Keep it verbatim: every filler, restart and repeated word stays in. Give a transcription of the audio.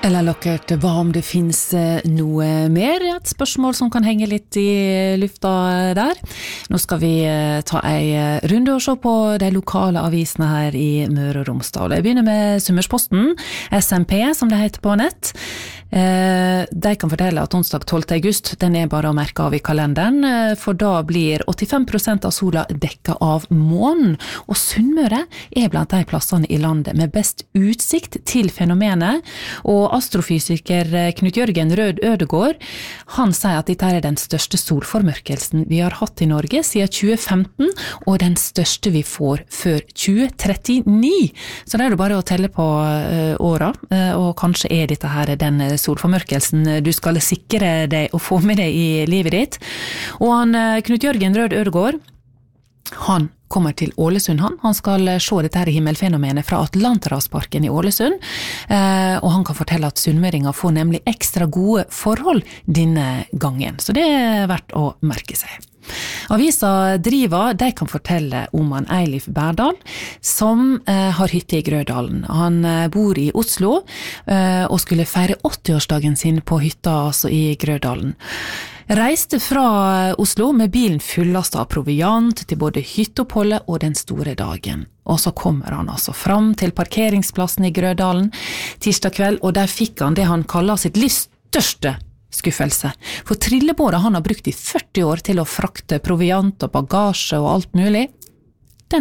Eller Lockert, hva om det finnes noe mer? Et spørsmål som kan henge litt i lufta der. Nå skal vi ta en runde og se på de lokale avisene her i Møre og Romsdal. Jeg begynner med Sunnmørsposten, S M P som det heter på nett. De kan fortelle at onsdag tolvte august, den er bare å merke av i kalenderen, for da blir åttifem prosent av sola dekket av månen. Og Sunnmøre er blant de plassene i landet med best utsikt til fenomenet, og astrofysiker Knut Jørgen Rød Ødegård, han sier at dette er den største solformørkelsen vi har hatt i Norge siden tjue femten, og den største vi får før tjue trettini. Så det er det bare å telle på åra, og kanskje er dette her den solformørkelsen du skal sikre deg og få med deg i livet ditt. Og han, Knut Jørgen Rød Ødegård, han kommer til Ålesund han. Han skal se dette her himmelfenomenet fra Atlanterhavsparken i Ålesund, eh, og han kan fortelle at sunnmøringer får nemlig ekstra gode forhold denne gangen. Så det er verdt å merke seg. Avisa Driva, de kan fortelle om han Eilif Berdal, som eh, har hytte i Grødalen. Han eh, bor i Oslo, eh, og skulle feire åttiårsdagen sin på hytta, altså i Grødalen. Reiste fra Oslo med bilen fullast av proviant til både hytteoppholdet og den store dagen. Og så kommer han altså fram til parkeringsplassen i Grødalen tirsdag kveld, og der fikk han det han kaller sitt livs største skuffelse. For trillebåret han har brukt i førti år til å frakte proviant og bagasje og alt mulig,